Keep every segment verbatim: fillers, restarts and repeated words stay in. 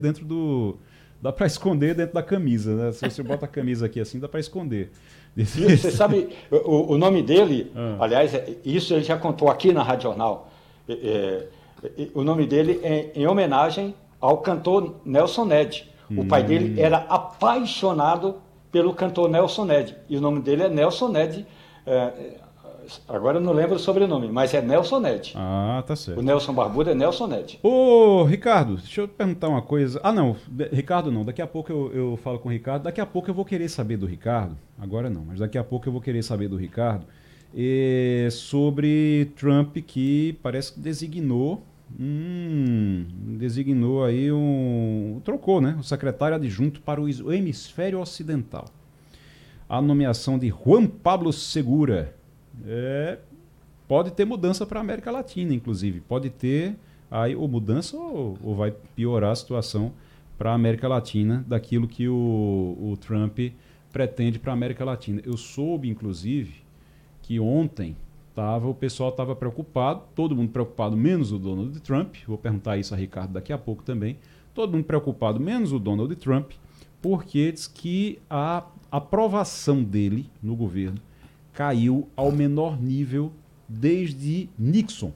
dentro do... Dá para esconder dentro da camisa, né? Se você bota a camisa aqui assim, dá para esconder. Viu? Você sabe, o, o nome dele, Ah. aliás, é- isso ele já contou aqui na Rádio Jornal. É, é, o nome dele é em homenagem ao cantor Nelson Ned. O pai dele Hum. era apaixonado pelo cantor Nelson Ned. E o nome dele é Nelson Ned. é, agora eu não lembro o sobrenome, mas é Nelson Ned. Ah, tá O certo. Nelson Barbudo é Nelson Ned. Ô, Ricardo, deixa eu perguntar uma coisa. Ah, não, de- Ricardo não. Daqui a pouco eu, eu falo com o Ricardo. Daqui a pouco eu vou querer saber do Ricardo. Agora não, mas daqui a pouco eu vou querer saber do Ricardo eh, sobre Trump que parece que designou. Hum, designou aí um. Trocou, né? O secretário adjunto para o is- o hemisfério ocidental. A nomeação de Juan Pablo Segura. É, pode ter mudança para a América Latina, inclusive. Pode ter aí ou mudança ou, ou vai piorar a situação para a América Latina daquilo que o, o Trump pretende para a América Latina. Eu soube, inclusive, que ontem tava, o pessoal estava preocupado, todo mundo preocupado, menos o Donald Trump. Vou perguntar isso a Ricardo daqui a pouco também. Todo mundo preocupado, menos o Donald Trump, porque diz que a aprovação dele no governo caiu ao menor nível desde Nixon.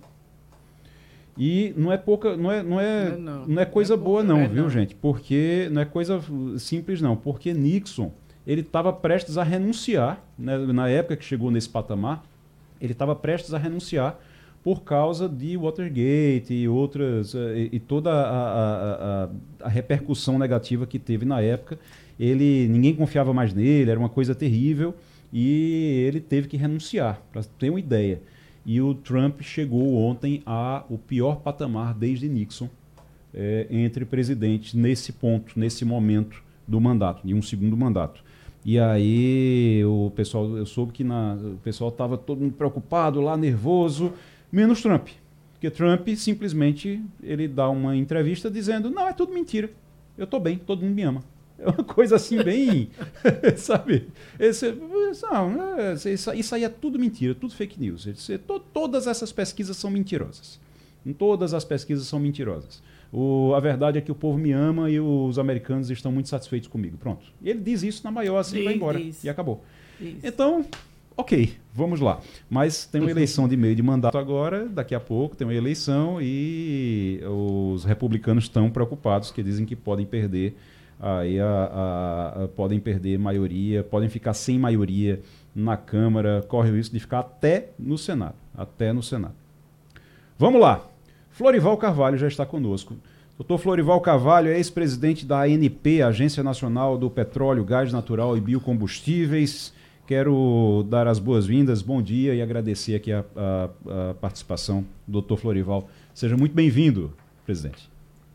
E não é pouca, não é, não é, Não, não, não é coisa não é boa pouca, não, é viu, não. gente? Porque não é coisa simples não, porque Nixon, ele estava prestes a renunciar, né, na época que chegou nesse patamar, ele estava prestes a renunciar por causa de Watergate e outras eh, e, e toda a, a, a, a repercussão negativa que teve na época. Ele, ninguém confiava mais nele, era uma coisa terrível e ele teve que renunciar, para ter uma ideia. E o Trump chegou ontem a o pior patamar desde Nixon eh, entre presidentes nesse ponto, nesse momento do mandato, de um segundo mandato. E aí o pessoal, eu soube que na, o pessoal estava todo mundo preocupado lá, nervoso, menos Trump. Porque Trump simplesmente ele dá uma entrevista dizendo, não, é tudo mentira. Eu estou bem, todo mundo me ama. É uma coisa assim bem, sabe? Esse, não, é, isso, isso aí é tudo mentira, tudo fake news. Esse, to, todas essas pesquisas são mentirosas. Todas as pesquisas são mentirosas. O, a verdade é que o povo me ama e os americanos estão muito satisfeitos comigo. Pronto. Ele diz isso na maior assim e vai Diz, embora. diz. E acabou. Isso. Então, ok, vamos lá. Mas tem uma eleição de meio de mandato agora, daqui a pouco tem uma eleição e os republicanos estão preocupados, que dizem que podem perder aí a, a, a- podem perder maioria, podem ficar sem maioria na Câmara, corre o risco de ficar até no Senado. Até no Senado. Vamos lá. Florival Carvalho já está conosco. doutor Florival Carvalho é ex-presidente da A N P, Agência Nacional do Petróleo, Gás Natural e Biocombustíveis. Quero dar as boas-vindas, bom dia e agradecer aqui a, a- a participação do doutor Florival. Seja muito bem-vindo, presidente.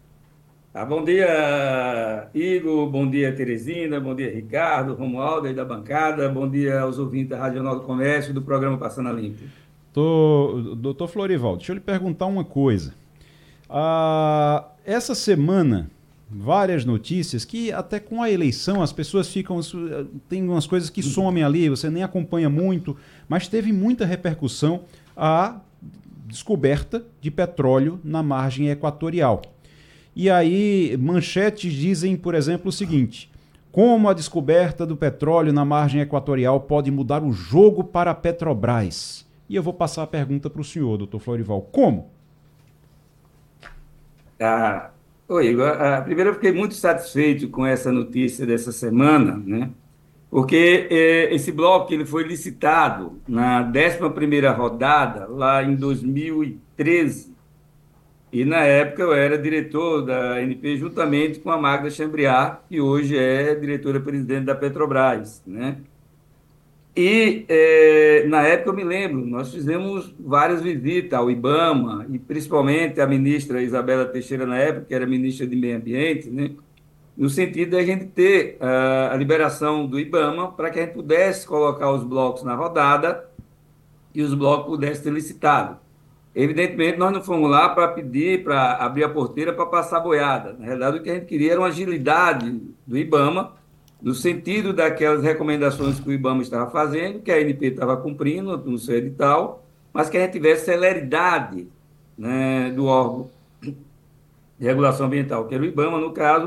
Ah, bom dia, Igor, bom dia, Teresina, bom dia, Ricardo, Romualdo aí da bancada, bom dia aos ouvintes da Rádio Jornal do Comércio e do programa Passando a Limpo. Tô, doutor Florival, deixa eu lhe perguntar uma coisa. Ah, essa semana, várias notícias que até com a eleição as pessoas ficam. Tem umas coisas que somem ali, você nem acompanha muito, mas teve muita repercussão a descoberta de petróleo na margem equatorial. E aí, manchetes dizem, por exemplo, o seguinte: como a descoberta do petróleo na margem equatorial pode mudar o jogo para a Petrobras? E eu vou passar a pergunta para o senhor, doutor Florival. Como? Ah, oi, Igor, ah, primeiro eu fiquei muito satisfeito com essa notícia dessa semana, né? Porque eh, esse bloco ele foi licitado na décima primeira rodada, lá em dois mil e treze. E na época eu era diretor da A N P juntamente com a Magda Chambriard, que hoje é diretora-presidente da Petrobras, né? E eh, na época eu me lembro, nós fizemos várias visitas ao IBAMA, e principalmente a ministra Isabela Teixeira, na época, que era ministra de Meio Ambiente, né? No sentido de a gente ter ah, a liberação do IBAMA para que a gente pudesse colocar os blocos na rodada e os blocos pudessem ser licitados. Evidentemente, nós não fomos lá para pedir, para abrir a porteira para passar boiada. Na realidade, o que a gente queria era uma agilidade do IBAMA, no sentido daquelas recomendações que o IBAMA estava fazendo, que a A N P estava cumprindo no seu edital, mas que a gente tivesse celeridade, né, do órgão de regulação ambiental, que era o IBAMA, no caso,